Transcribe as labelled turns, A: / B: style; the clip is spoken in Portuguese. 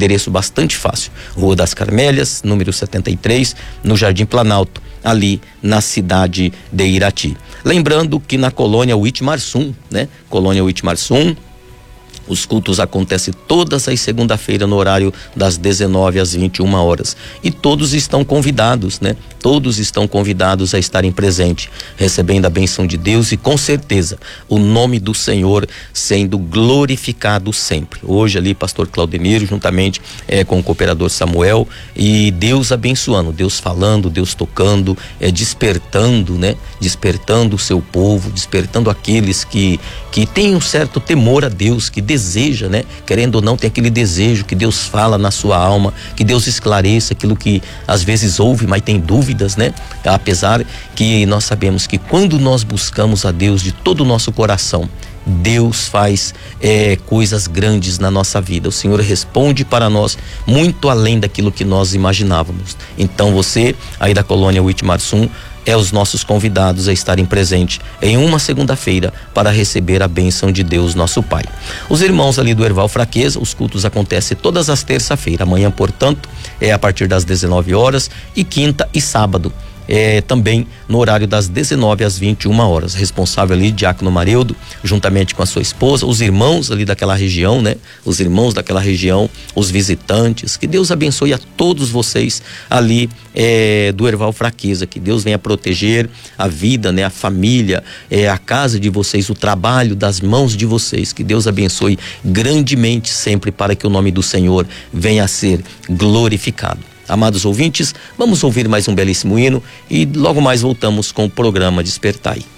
A: endereço bastante fácil, Rua das Carmélias, número 73, no Jardim Planalto, ali na cidade de Irati. Lembrando que na colônia Uitmarsum, né? Colônia Uitmarsum, os cultos acontecem todas as segunda-feiras no horário das 19 às 21 horas. E todos estão convidados, né? Todos estão convidados a estarem presentes, recebendo a bênção de Deus e com certeza o nome do Senhor sendo glorificado sempre. Hoje ali, pastor Claudemiro, juntamente com o cooperador Samuel, e Deus abençoando, Deus falando, Deus tocando, despertando, né? Despertando o seu povo, despertando aqueles que têm um certo temor a Deus, que deseja, né? Querendo ou não, tem aquele desejo que Deus fala na sua alma, que Deus esclareça aquilo que às vezes ouve, mas tem dúvidas, né? Apesar que nós sabemos que quando nós buscamos a Deus de todo o nosso coração, Deus faz coisas grandes na nossa vida. O Senhor responde para nós muito além daquilo que nós imaginávamos. Então você aí da colônia Uitmarsum os nossos convidados a estarem presentes em uma segunda-feira para receber a bênção de Deus, nosso Pai. Os irmãos ali do Erval Fraqueza, os cultos acontecem todas as terça-feiras. Amanhã, portanto, a partir das 19 horas e quinta e sábado. Também no horário das 19 às 21 horas. Responsável ali, Diácono Mareudo, juntamente com a sua esposa, os irmãos ali daquela região, né? Os irmãos daquela região, os visitantes, que Deus abençoe a todos vocês ali do Erval Fraqueza, que Deus venha proteger a vida, né? A família, a casa de vocês, o trabalho das mãos de vocês, que Deus abençoe grandemente sempre para que o nome do Senhor venha a ser glorificado. Amados ouvintes, vamos ouvir mais um belíssimo hino e logo mais voltamos com o programa Despertai.